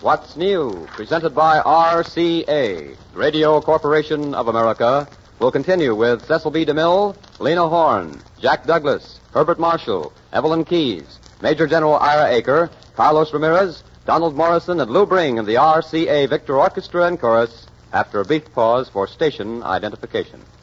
What's New, presented by RCA, Radio Corporation of America, will continue with Cecil B. DeMille, Lena Horne, Jack Douglas, Herbert Marshall, Evelyn Keyes, Major General Ira Aker, Carlos Ramirez, Donald Morrison, and Lou Bring of the RCA Victor Orchestra and Chorus after a brief pause for station identification.